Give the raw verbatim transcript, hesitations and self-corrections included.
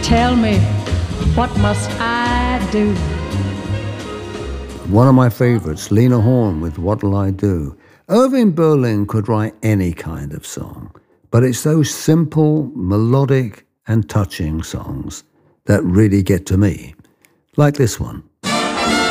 Tell me, what must I do? One of my favorites, Lena Horne with What'll I Do? Irving Berlin could write any kind of song, but it's those simple, melodic and touching songs that really get to me, like this one.